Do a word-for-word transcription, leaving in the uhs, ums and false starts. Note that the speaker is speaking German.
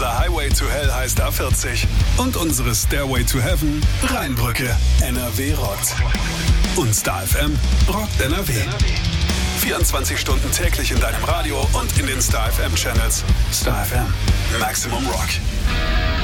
Unser Highway to Hell heißt A vierzig. Und unsere Stairway to Heaven Rheinbrücke. N R W rockt. Und Star F M rockt N R W. vierundzwanzig Stunden täglich in deinem Radio und in den Star F M Channels. Star F M. Maximum Rock.